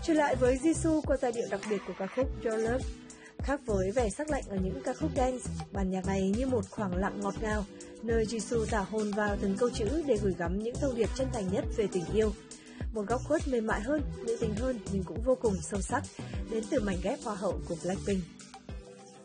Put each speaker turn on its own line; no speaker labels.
Trở lại với Jisoo qua giai điệu đặc biệt của ca khúc Your Love. Khác với vẻ sắc lạnh ở những ca khúc dance, bản nhạc này như một khoảng lặng ngọt ngào, nơi Jisoo tả hồn vào từng câu chữ để gửi gắm những thông điệp chân thành nhất về tình yêu. Một góc khuất mềm mại hơn, nữ tính hơn nhưng cũng vô cùng sâu sắc, đến từ mảnh ghép hoa hậu của Blackpink.